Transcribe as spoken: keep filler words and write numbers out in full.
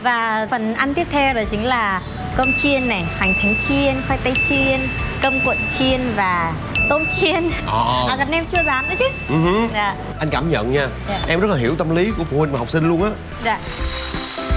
Và phần ăn tiếp theo đó chính là cơm chiên này, hành thánh chiên, khoai tây chiên, cơm cuộn chiên và tôm chiên. Ồ. À, gần nem chua rán nữa chứ. Ừ hứ. Dạ. Anh cảm nhận nha, Dạ. em rất là hiểu tâm lý của phụ huynh và học sinh luôn á. Dạ.